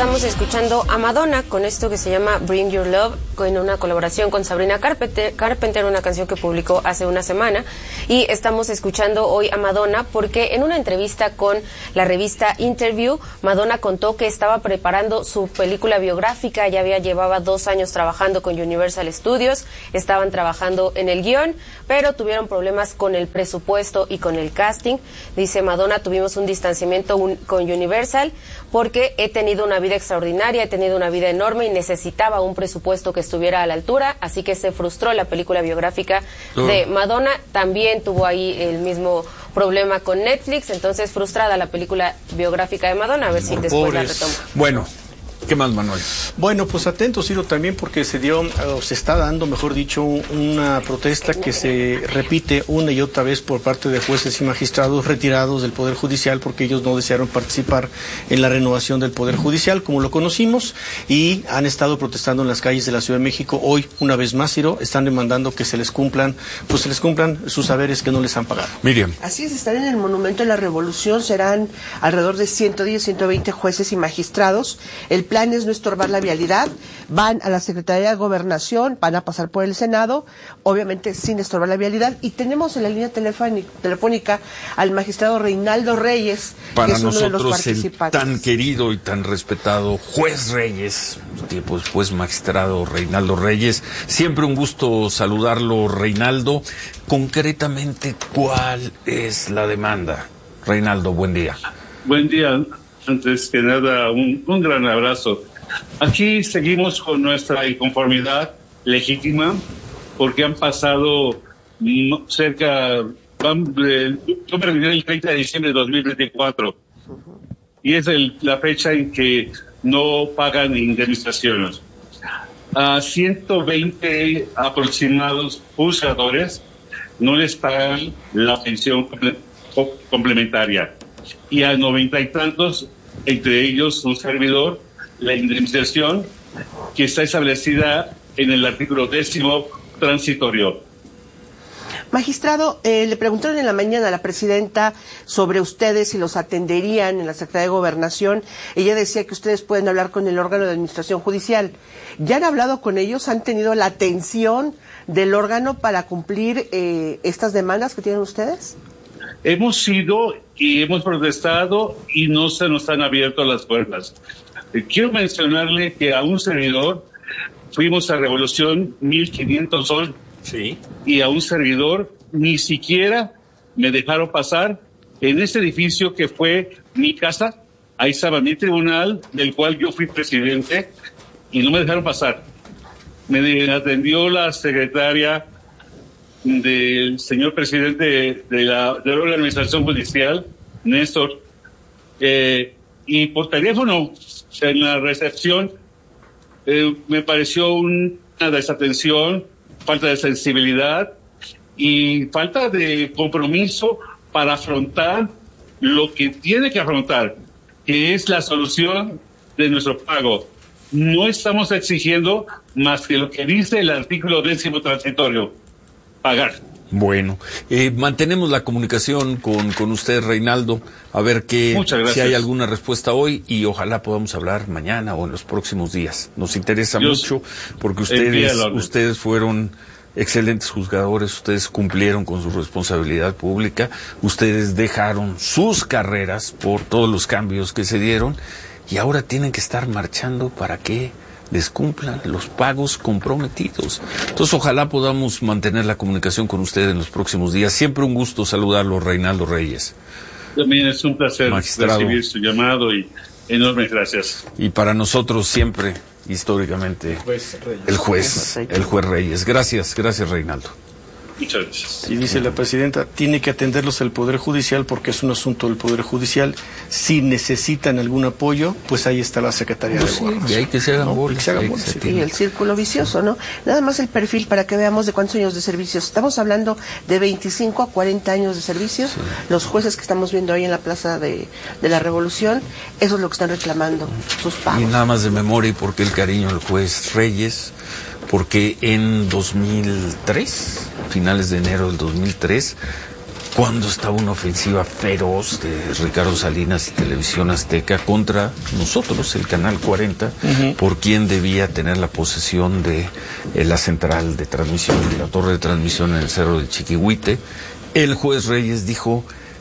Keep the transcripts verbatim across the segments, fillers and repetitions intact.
estamos escuchando a Madonna con esto que se llama Bring Your Love, con una colaboración con Sabrina Carpenter, Carpenter, una canción que publicó hace una semana. Y estamos escuchando hoy a Madonna porque en una entrevista con la revista Interview, Madonna contó que estaba preparando su película biográfica. Ya había llevaba dos años trabajando con Universal Studios, estaban trabajando en el guión, pero tuvieron problemas con el presupuesto y con el casting. Dice Madonna, tuvimos un distanciamiento un, con Universal porque he tenido una vida extraordinaria, he tenido una vida enorme y necesitaba un presupuesto que estuviera a la altura, así que se frustró la película biográfica uh. de Madonna. También tuvo ahí el mismo problema con Netflix, entonces frustrada la película biográfica de Madonna, a ver si después Pobres. la retoma. Bueno, ¿qué más, Manuel? Bueno, pues atento, Ciro, también porque se dio, o se está dando, mejor dicho, una protesta que se repite una y otra vez por parte de jueces y magistrados retirados del Poder Judicial porque ellos no desearon participar en la renovación del Poder Judicial, como lo conocimos, y han estado protestando en las calles de la Ciudad de México. Hoy, una vez más, Ciro, están demandando que se les cumplan, pues se les cumplan sus saberes que no les han pagado. Miriam. Así es, están en el Monumento de la Revolución, serán alrededor de ciento diez, ciento veinte jueces y magistrados. El plan es no estorbar la vialidad, van a la Secretaría de Gobernación, van a pasar por el Senado, obviamente sin estorbar la vialidad, y tenemos en la línea telefónica al magistrado Reinaldo Reyes, Para que es uno nosotros de los participantes. El tan querido y tan respetado juez Reyes, pues juez magistrado Reinaldo Reyes, siempre un gusto saludarlo, Reinaldo. Concretamente, ¿cuál es la demanda? Reinaldo, buen día. Buen día. Antes que nada, un, un gran abrazo. Aquí seguimos con nuestra inconformidad legítima porque han pasado no, cerca, van, eh, yo me reuniré el treinta de diciembre de dos mil veinticuatro y es el, la fecha en que no pagan indemnizaciones. A ciento veinte aproximados juzgadores no les pagan la pensión complementaria y a noventa y tantos, entre ellos un servidor, la indemnización que está establecida en el artículo décimo transitorio. Magistrado, eh, le preguntaron en la mañana a la presidenta sobre ustedes si los atenderían en la Secretaría de Gobernación. Ella decía que ustedes pueden hablar con el órgano de administración judicial. ¿Ya han hablado con ellos? ¿Han tenido la atención del órgano para cumplir eh, estas demandas que tienen ustedes? Hemos ido y hemos protestado y no se nos han abierto las puertas. Quiero mencionarle que a un servidor fuimos a Revolución mil quinientos hoy sí. y a un servidor ni siquiera me dejaron pasar en este edificio que fue mi casa. Ahí estaba mi tribunal, del cual yo fui presidente, y no me dejaron pasar. Me atendió la secretaria del señor presidente de la, de la Administración Judicial, Néstor, eh, y por teléfono, en la recepción, eh, me pareció una desatención, falta de sensibilidad y falta de compromiso para afrontar lo que tiene que afrontar, que es la solución de nuestro pago. No estamos exigiendo más que lo que dice el artículo décimo transitorio, pagar. Bueno, eh, mantenemos la comunicación con, con usted, Reinaldo, a ver que, si hay alguna respuesta hoy y ojalá podamos hablar mañana o en los próximos días. Nos interesa Dios mucho porque ustedes, ustedes fueron excelentes juzgadores, ustedes cumplieron con su responsabilidad pública, ustedes dejaron sus carreras por todos los cambios que se dieron y ahora tienen que estar marchando para que les cumplan los pagos comprometidos. Entonces, ojalá podamos mantener la comunicación con ustedes en los próximos días. Siempre un gusto saludarlo, Reinaldo Reyes. También es un placer Magistrado. recibir su llamado y enormes gracias. Y para nosotros siempre, históricamente, juez el juez, el juez Reyes. Gracias, gracias, Reinaldo. Muchas gracias. Y dice la presidenta, tiene que atenderlos el Poder Judicial porque es un asunto del Poder Judicial. Si necesitan algún apoyo, pues ahí está la Secretaría pues de Gobernación. Sí, y hay que se hagan ¿no? bolas. Se hagan bolas, sí. Y el círculo vicioso, ¿no? Nada más el perfil para que veamos de cuántos años de servicios. Estamos hablando de veinticinco a cuarenta años de servicios. Sí. Los jueces que estamos viendo ahí en la Plaza de, de la Revolución, eso es lo que están reclamando, sus pagos. Y nada más de memoria, y porque el cariño al juez Reyes, porque en dos mil tres, finales de enero del dos mil tres, cuando estaba una ofensiva feroz de Ricardo Salinas y Televisión Azteca contra nosotros, el Canal cuarenta, uh-huh. por quien debía tener la posesión de eh, la central de transmisión, de la torre de transmisión en el Cerro de Chiquihuite. El juez Reyes dijo,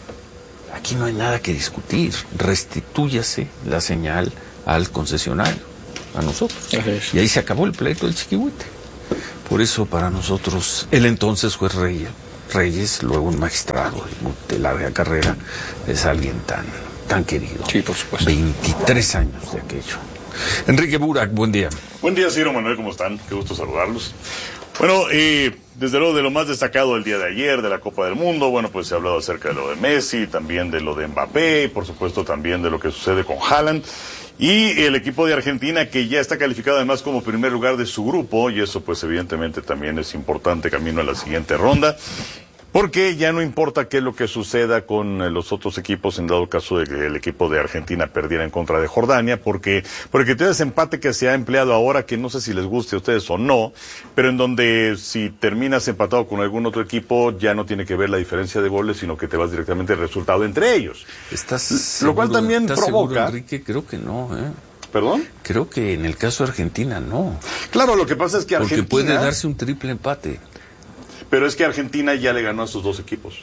aquí no hay nada que discutir, restitúyase la señal al concesionario, a nosotros. Y ahí se acabó el pleito del Chiquihuite. Por eso para nosotros, el entonces juez Reyes, Reyes, luego un magistrado de larga carrera, es alguien tan, tan querido. Sí, por supuesto. veintitrés años de aquello. Enrique Burak, buen día. Buen día, Ciro Manuel, ¿cómo están? Qué gusto saludarlos. Bueno, eh, desde luego de lo más destacado del día de ayer, de la Copa del Mundo, bueno, pues se ha hablado acerca de lo de Messi, también de lo de Mbappé, y por supuesto también de lo que sucede con Haaland. Y el equipo de Argentina, que ya está calificado además como primer lugar de su grupo, y eso pues evidentemente también es importante camino a la siguiente ronda, porque ya no importa qué es lo que suceda con los otros equipos en dado caso de que el equipo de Argentina perdiera en contra de Jordania, porque porque todo ese empate que se ha empleado ahora, que no sé si les guste a ustedes o no, pero en donde si terminas empatado con algún otro equipo ya no tiene que ver la diferencia de goles, sino que te vas directamente al resultado entre ellos. ¿Estás lo cual seguro, también ¿estás provoca... seguro, Enrique? Creo que no, ¿eh? ¿Perdón? Creo que en el caso de Argentina no. Claro, lo que pasa es que Argentina... Porque puede darse un triple empate. Pero es que Argentina ya le ganó a esos dos equipos.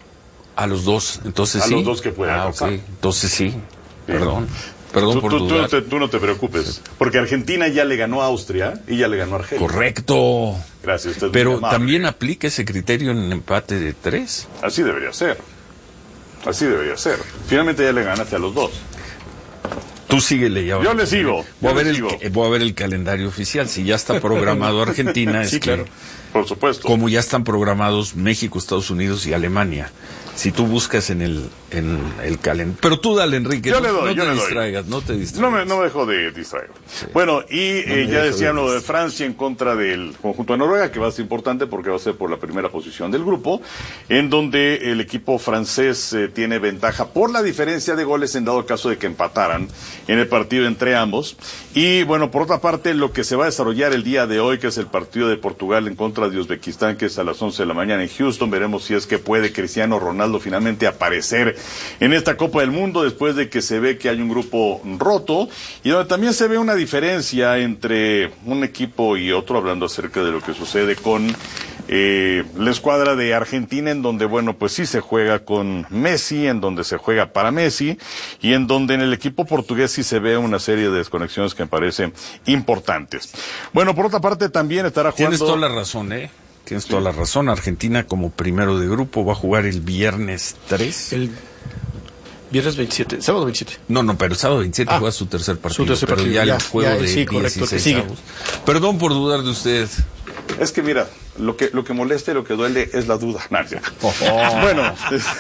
A los dos, entonces a sí. A los dos que pueden ah, alcanzar. Okay. Entonces sí. sí. Perdón. Perdón tú, por tú, dudar. Tú, tú, tú no te preocupes, sí. Porque Argentina ya le ganó a Austria y ya le ganó a Argelia. Correcto. Gracias, usted. Pero también aplica ese criterio en el empate de tres. Así debería ser. Así debería ser. Finalmente ya le ganaste a los dos. Tú síguele ya. Yo le sigo. Voy, yo a ver le el, sigo. voy a ver el calendario oficial. Si ya está programado Argentina, sí, es claro. que, por supuesto. Como ya están programados México, Estados Unidos y Alemania. Si tú buscas en el en el calendario. Pero tú dale, Enrique. Yo no, le doy, no yo te le distraigas, doy. no te distraigas. No me, no me dejo de distraer. Sí. Bueno, y no eh, ya decían de lo de Francia en contra del conjunto de Noruega, que va a ser importante porque va a ser por la primera posición del grupo, en donde el equipo francés eh, tiene ventaja por la diferencia de goles en dado caso de que empataran en el partido entre ambos. Y bueno, por otra parte, lo que se va a desarrollar el día de hoy, que es el partido de Portugal en contra de Uzbekistán, que es a las once de la mañana en Houston, veremos si es que puede Cristiano Ronaldo finalmente aparecer en esta Copa del Mundo después de que se ve que hay un grupo roto y donde también se ve una diferencia entre un equipo y otro, hablando acerca de lo que sucede con eh, la escuadra de Argentina, en donde, bueno, pues sí se juega con Messi, en donde se juega para Messi y en donde en el equipo portugués sí se ve una serie de desconexiones que me parecen importantes. Bueno, por otra parte también estará jugando... Tienes toda la razón, ¿eh? Tienes sí. toda la razón. Argentina como primero de grupo va a jugar el viernes tres. El viernes veintisiete, sábado veintisiete. No, no, pero el sábado veintisiete ah, juega su tercer partido. Su tercer pero partido. ya, ya el juego ya, de sí, correcto, dieciséis avos. Perdón por dudar de usted. Es que mira, lo que lo que molesta y lo que duele es la duda. No, oh, oh. Bueno.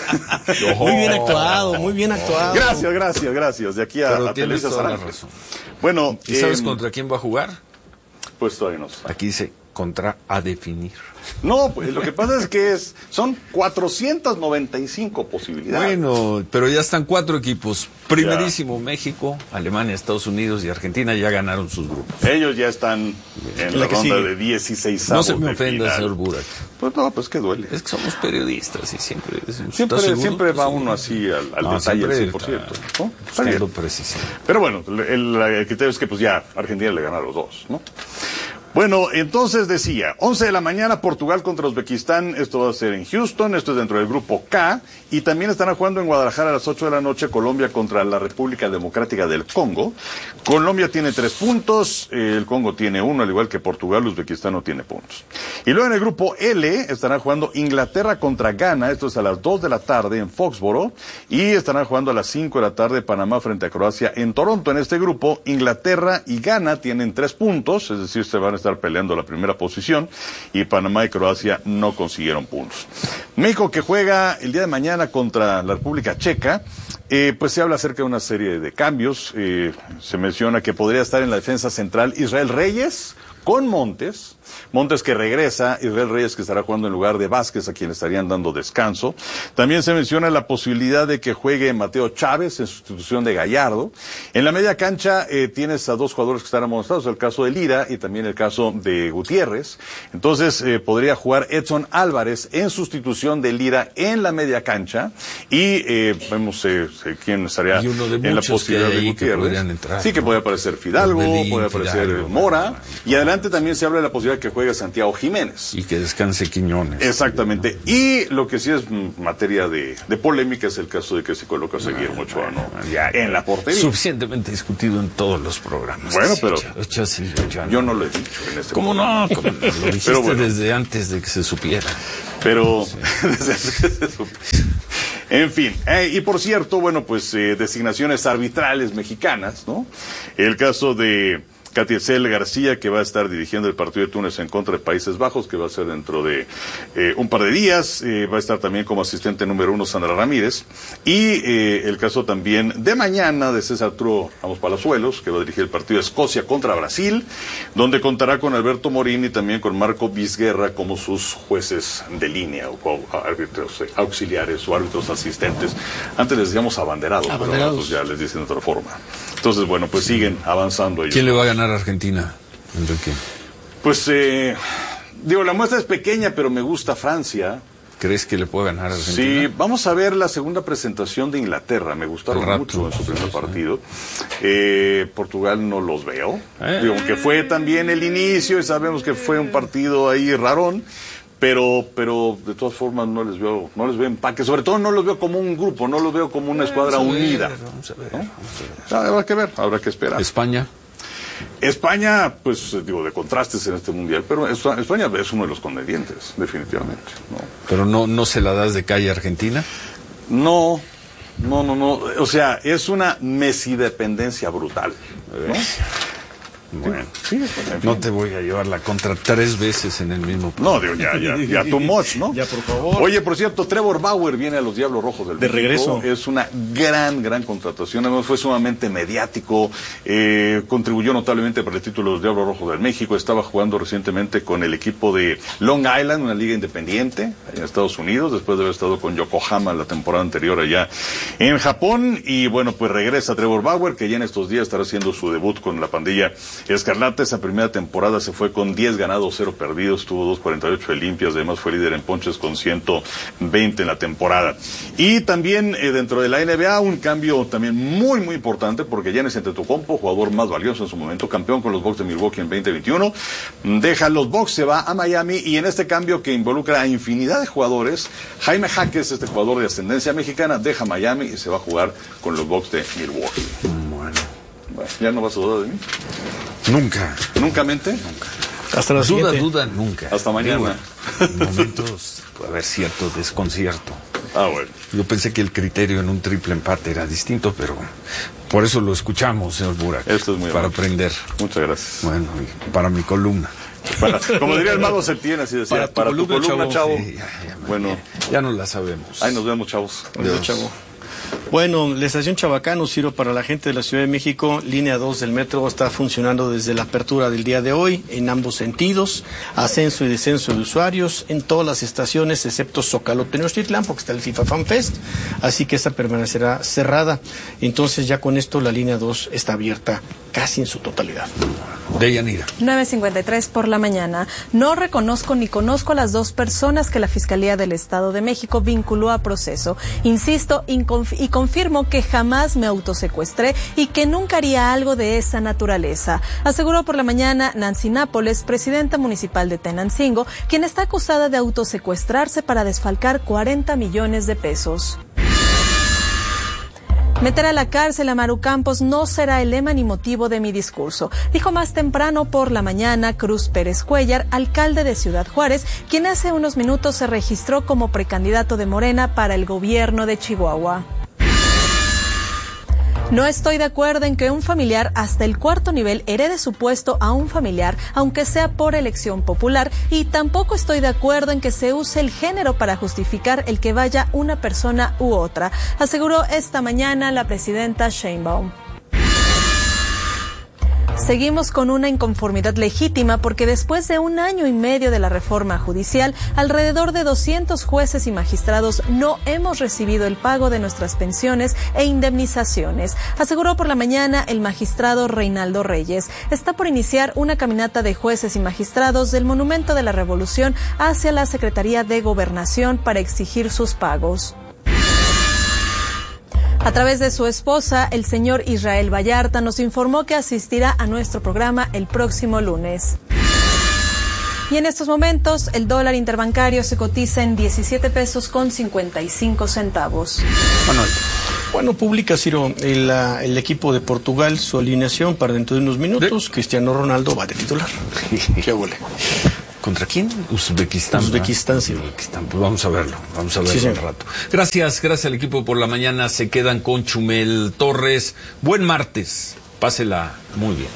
Muy bien actuado, muy bien actuado. Gracias, gracias, gracias. De aquí a, pero a Televisa toda la razón. Bueno, ¿y sabes eh, contra quién va a jugar? Pues todavía no sé. Aquí dice contra a definir. No, pues lo que pasa es que es son cuatrocientas noventa y cinco posibilidades. Bueno, pero ya están cuatro equipos. Primerísimo ya. México, Alemania, Estados Unidos y Argentina ya ganaron sus grupos. Ellos ya están en la, la ronda sigue. de dieciséis avos. No se me ofenda, señor Burak. Pues no, pues que duele. Es que somos periodistas y siempre... Siempre, siempre va uno así al, al no, detalle al cien por ciento. ¿No? Pero bueno, el, el criterio es que pues ya Argentina le gana a los dos, ¿no? Bueno, entonces decía, once de la mañana Portugal contra Uzbekistán, esto va a ser en Houston, esto es dentro del grupo K, y también estarán jugando en Guadalajara a las ocho de la noche Colombia contra la República Democrática del Congo. Colombia tiene tres puntos, el Congo tiene uno, al igual que Portugal, Uzbekistán no tiene puntos. Y luego en el grupo L estarán jugando Inglaterra contra Ghana, esto es a las dos de la tarde en Foxboro, y estarán jugando a las cinco de la tarde Panamá frente a Croacia en Toronto. En este grupo, Inglaterra y Ghana tienen tres puntos, es decir, se van a estar peleando la primera posición, y Panamá y Croacia no consiguieron puntos. México, que juega el día de mañana contra la República Checa, eh, pues se habla acerca de una serie de cambios. Eh, se menciona que podría estar en la defensa central Israel Reyes con Montes. Montes que regresa, Israel Reyes que estará jugando en lugar de Vázquez, a quien estarían dando descanso. También se menciona la posibilidad de que juegue Mateo Chávez en sustitución de Gallardo. En la media cancha eh, tienes a dos jugadores que están amonestados, el caso de Lira y también el caso de Gutiérrez. Entonces eh, podría jugar Edson Álvarez en sustitución de Lira en la media cancha y eh, vemos eh, quién estaría en la posibilidad de Gutiérrez. Entrar, sí, que ¿no? Puede aparecer Fidalgo, Medellín, puede aparecer Fidalgo, Mora, no, y adelante también se habla de la posibilidad que juegue Santiago Jiménez. Y que descanse Quiñones. Exactamente. Y lo que sí es materia de, de polémica es el caso de que se coloca a seguir no, Ochoa, ¿no? Ya, en la portería. Suficientemente discutido en todos los programas. Bueno, pero Ochoa, sí, Ochoa, yo no lo he dicho en este ¿Cómo programa. No? ¿Cómo no? Lo dijiste pero bueno, desde antes de que se supiera. Pero, sí. desde antes de que se supiera. En fin, eh, y por cierto, bueno, pues eh, designaciones arbitrales mexicanas, ¿no? El caso de Catiesel García, que va a estar dirigiendo el partido de Túnez en contra de Países Bajos, que va a ser dentro de eh, un par de días. Eh, va a estar también como asistente número uno Sandra Ramírez. Y eh, el caso también de mañana de César Arturo Ramos Palazuelos, que va a dirigir el partido de Escocia contra Brasil, donde contará con Alberto Morín y también con Marco Vizguerra como sus jueces de línea, o árbitros auxiliares o árbitros asistentes. Antes les decíamos abanderados, abanderados. Pero ya les dicen de otra forma. Entonces, bueno, pues siguen avanzando ellos. ¿Quién le va a ganar a Argentina, Enrique? Pues, eh, digo, la muestra es pequeña, pero me gusta Francia. ¿Crees que le puede ganar a Argentina? Sí, vamos a ver la segunda presentación de Inglaterra. Me gustaron mucho en su primer partido. Eh, Portugal no los veo. Eh. Digo, aunque fue también el inicio y sabemos que fue un partido ahí rarón. Pero, pero de todas formas no les veo, no les veo empaque, sobre todo no los veo como un grupo, no los veo como una escuadra vamos unida. Ver, vamos a ver, ¿no? vamos a ver. Habrá que ver, habrá que esperar. España. España, pues digo, de contrastes en este mundial, pero España es uno de los contendientes, definitivamente. ¿No? Pero no, no se la das de calle a Argentina. No, no, no, no. O sea, es una mesidependencia brutal, ¿no? Bueno, sí, en fin. No te voy a llevar la contra tres veces en el mismo programa. No, digo, ya, ya, ya too much, ¿no? Ya, por favor. Oye, por cierto, Trevor Bauer viene a los Diablos Rojos del De México. regreso. Es una gran, gran contratación. Además, fue sumamente mediático. Eh, contribuyó notablemente para el título de los Diablos Rojos del México. Estaba jugando recientemente con el equipo de Long Island, una liga independiente, allá en Estados Unidos, después de haber estado con Yokohama la temporada anterior allá en Japón. Y bueno, pues regresa Trevor Bauer, que ya en estos días estará haciendo su debut con la pandilla Escarlata. Esa primera temporada se fue con diez ganados, cero perdidos, tuvo dos cuarenta y ocho de limpias, además fue líder en ponches con ciento veinte en la temporada. Y también eh, dentro de la N B A, un cambio también muy, muy importante, porque Giannis Antetokounmpo, jugador más valioso en su momento, campeón con los Bucks de Milwaukee en veinte veintiuno, deja los Bucks, se va a Miami, y en este cambio que involucra a infinidad de jugadores, Jaime Jaques, este jugador de ascendencia mexicana, deja Miami y se va a jugar con los Bucks de Milwaukee. Bueno. Bueno, ¿ya no vas a dudar de mí? Nunca. ¿Nunca mente? Nunca. Hasta la duda, siguiente. duda, nunca. Hasta mañana. En momentos puede haber cierto desconcierto. Ah, bueno. Yo pensé que el criterio en un triple empate era distinto, pero por eso lo escuchamos, señor Burak. Esto es muy Para amable. aprender. Muchas gracias. Bueno, y para mi columna. Para, como diría el mago Septién, así decía. Para tu para columna, tu columna, chavo. chavo. Sí, ya, ya, bueno, ya no la sabemos. ahí nos vemos, chavos. Adiós, chavo. Bueno, la estación Chabacano, Ciro, para la gente de la Ciudad de México, línea dos del metro está funcionando desde la apertura del día de hoy en ambos sentidos, ascenso y descenso de usuarios en todas las estaciones excepto Zócalo Tenochtitlán, porque está el FIFA Fan Fest, así que esta permanecerá cerrada. Entonces ya con esto la línea dos está abierta casi en su totalidad. Deyanira. nueve cincuenta y tres por la mañana. No reconozco ni conozco a las dos personas que la Fiscalía del Estado de México vinculó a proceso. Insisto y confirmo que jamás me autosecuestré y que nunca haría algo de esa naturaleza, aseguró por la mañana Nancy Nápoles, presidenta municipal de Tenancingo, quien está acusada de autosecuestrarse para desfalcar cuarenta millones de pesos. Meter a la cárcel a Maru Campos no será el lema ni motivo de mi discurso, dijo más temprano por la mañana Cruz Pérez Cuellar, alcalde de Ciudad Juárez, quien hace unos minutos se registró como precandidato de Morena para el gobierno de Chihuahua. No estoy de acuerdo en que un familiar hasta el cuarto nivel herede su puesto a un familiar, aunque sea por elección popular, y tampoco estoy de acuerdo en que se use el género para justificar el que vaya una persona u otra, aseguró esta mañana la presidenta Sheinbaum. Seguimos con una inconformidad legítima porque después de un año y medio de la reforma judicial, alrededor de doscientos jueces y magistrados no hemos recibido el pago de nuestras pensiones e indemnizaciones, aseguró por la mañana el magistrado Reinaldo Reyes. Está por iniciar una caminata de jueces y magistrados del Monumento de la Revolución hacia la Secretaría de Gobernación para exigir sus pagos. A través de su esposa, el señor Israel Vallarta nos informó que asistirá a nuestro programa el próximo lunes. Y en estos momentos, el dólar interbancario se cotiza en diecisiete pesos con cincuenta y cinco centavos. Manuel. Bueno, publica, Ciro, el, el equipo de Portugal su alineación para dentro de unos minutos. ¿De? Cristiano Ronaldo va de titular. ¿Qué huele? ¿Contra quién? Uzbekistán. Uzbekistán, sí. Uzbekistán. Pues vamos a verlo, vamos a verlo sí, un rato. Gracias, gracias al equipo por la mañana. Se quedan con Chumel Torres. Buen martes. Pásela muy bien.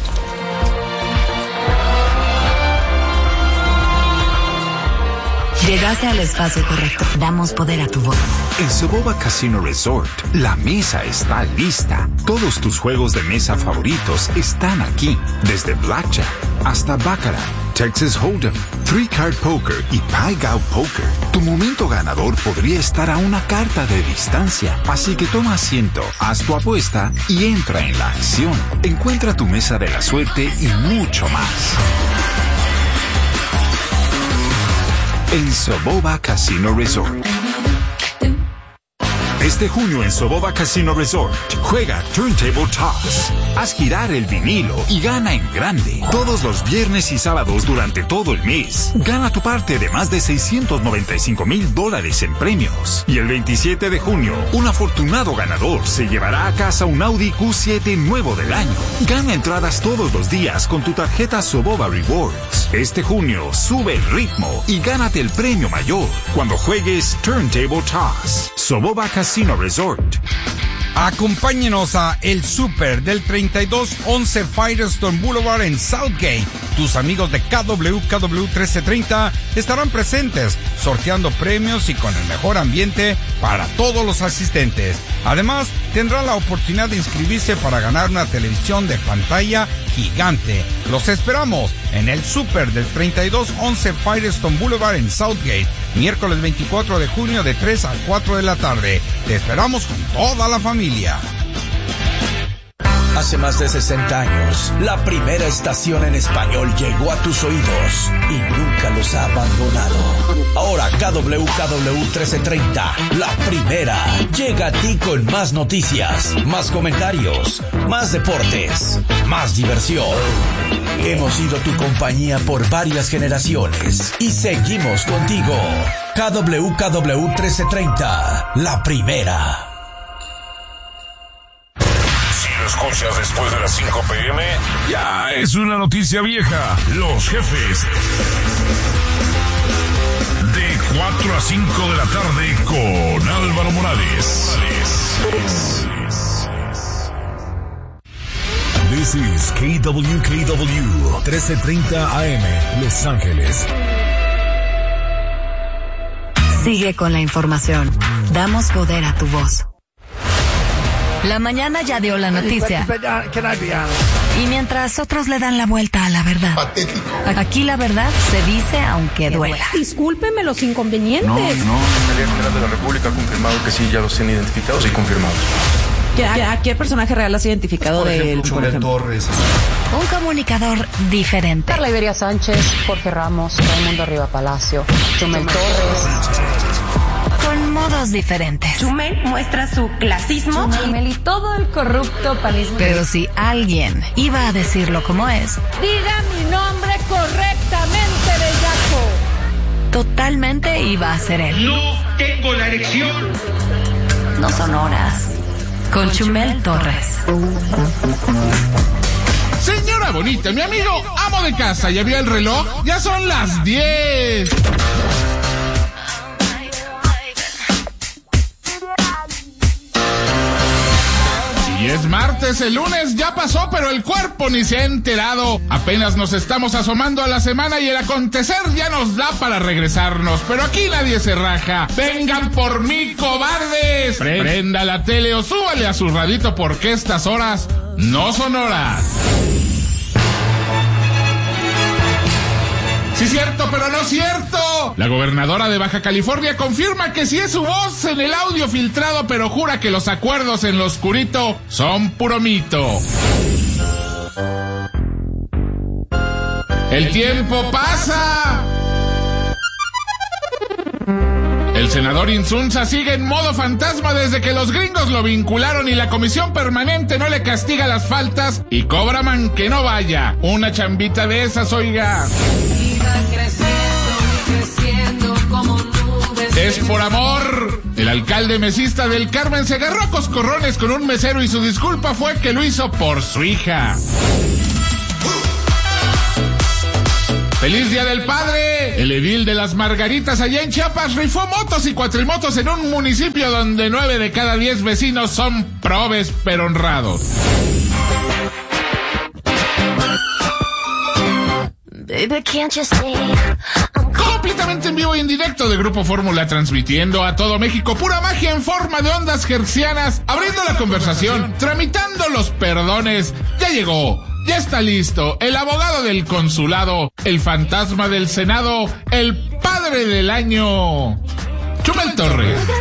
Llegaste al espacio correcto. Damos poder a tu voz. En Soboba Casino Resort, la mesa está lista. Todos tus juegos de mesa favoritos están aquí. Desde Blackjack hasta Baccarat, Texas Hold'em, Three Card Poker y Pai Gow Poker. Tu momento ganador podría estar a una carta de distancia. Así que toma asiento, haz tu apuesta y entra en la acción. Encuentra tu mesa de la suerte y mucho más en Soboba Casino Resort. Este junio en Soboba Casino Resort, juega Turntable Toss. Haz girar el vinilo y gana en grande. Todos los viernes y sábados durante todo el mes. Gana tu parte de más de seiscientos noventa y cinco mil dólares en premios. Y el veintisiete de junio, un afortunado ganador se llevará a casa un Audi Q siete nuevo del año. Gana entradas todos los días con tu tarjeta Soboba Rewards. Este junio, sube el ritmo y gánate el premio mayor cuando juegues Turntable Toss. Soboba Casino Resort. Acompáñenos a El Super del treinta y dos once Firestone Boulevard en Southgate. Tus amigos de K W K W trece treinta estarán presentes, sorteando premios y con el mejor ambiente para todos los asistentes. Además, tendrán la oportunidad de inscribirse para ganar una televisión de pantalla gigante. Los esperamos en El Super del treinta y dos once Firestone Boulevard en Southgate, miércoles veinticuatro de junio de tres a cuatro de la tarde. Te esperamos con toda la familia. Hace más de sesenta años, la primera estación en español llegó a tus oídos y nunca los ha abandonado. Ahora K W K W trece treinta, la primera, llega a ti con más noticias, más comentarios, más deportes, más diversión. Hemos sido tu compañía por varias generaciones y seguimos contigo. K W K W trece treinta, la primera. ¿Lo escuchas después de las cinco pe eme? Ya es una noticia vieja. Los jefes. De cuatro a cinco de la tarde con Álvaro Morales. This is K W K W trece treinta A M, Los Ángeles. Sigue con la información. Damos poder a tu voz. La mañana ya dio la noticia. Y mientras otros le dan la vuelta a la verdad. Aquí la verdad se dice aunque duela. Discúlpeme los inconvenientes. No, no. La Fiscalía General de la República ha confirmado que sí, ya los tienen identificados y confirmados. ¿A qué personaje real has identificado de él? Chumel Torres. Un comunicador diferente. Carla Iberia Sánchez, Jorge Ramos, Raimundo Riva Palacio, Chumel Torres. Con modos diferentes. Chumel muestra su clasismo. Chumel y todo el corrupto panismo. Pero si alguien iba a decirlo como es, diga mi nombre correctamente, bellaco. Totalmente iba a ser él. No tengo la elección. No son horas. Con Chumel Torres. Señora bonita, mi amigo amo de casa, ¿ya vio el reloj? Ya son las diez. Y es martes, el lunes ya pasó, pero el cuerpo ni se ha enterado. Apenas nos estamos asomando a la semana y el acontecer ya nos da para regresarnos. Pero aquí nadie se raja. ¡Vengan por mí, cobardes! Prenda la tele o súbale a su radito porque estas horas no son horas. Sí, cierto, pero no cierto. La gobernadora de Baja California confirma que sí es su voz en el audio filtrado, pero jura que los acuerdos en lo oscurito son puro mito. El tiempo pasa. El senador Insunza sigue en modo fantasma desde que los gringos lo vincularon y la comisión permanente no le castiga las faltas y cobra man que no vaya. Una chambita de esas, oiga. Es por amor. El alcalde mesista del Carmen se agarró a coscorrones con un mesero y su disculpa fue que lo hizo por su hija. ¡Feliz Día del Padre! El edil de las Margaritas allá en Chiapas rifó motos y cuatrimotos en un municipio donde nueve de cada diez vecinos son probes pero honrados. Baby, can't you see? Completamente en vivo y en directo de Grupo Fórmula, transmitiendo a todo México pura magia en forma de ondas hertzianas, abriendo la conversación, tramitando los perdones. Ya llegó. Ya está listo, el abogado del consulado, el fantasma del Senado, el padre del año, Chumel Torres.